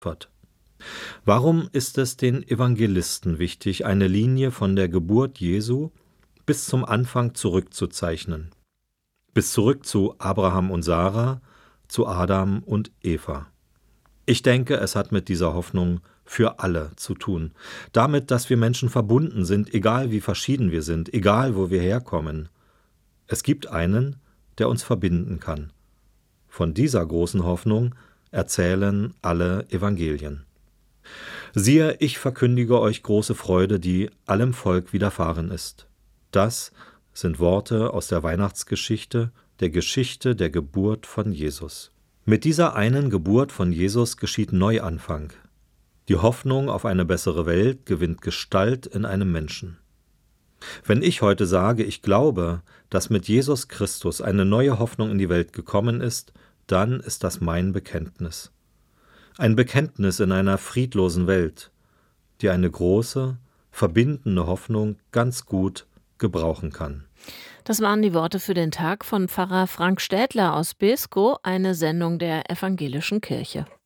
Warum ist es den Evangelisten wichtig, eine Linie von der Geburt Jesu bis zum Anfang zurückzuzeichnen? Bis zurück zu Abraham und Sarah, zu Adam und Eva. Ich denke, es hat mit dieser Hoffnung für alle zu tun. Damit, dass wir Menschen verbunden sind, egal wie verschieden wir sind, egal wo wir herkommen. Es gibt einen, der uns verbinden kann. Von dieser großen Hoffnung erzählen alle Evangelien. Siehe, ich verkündige euch große Freude, die allem Volk widerfahren ist. Das sind Worte aus der Weihnachtsgeschichte, der Geschichte der Geburt von Jesus. Mit dieser einen Geburt von Jesus geschieht Neuanfang. Die Hoffnung auf eine bessere Welt gewinnt Gestalt in einem Menschen. Wenn ich heute sage, ich glaube, dass mit Jesus Christus eine neue Hoffnung in die Welt gekommen ist, dann ist das mein Bekenntnis. Ein Bekenntnis in einer friedlosen Welt, die eine große, verbindende Hoffnung ganz gut gebrauchen kann. Das waren die Worte für den Tag von Pfarrer Frank Städtler aus Beeskow, eine Sendung der Evangelischen Kirche.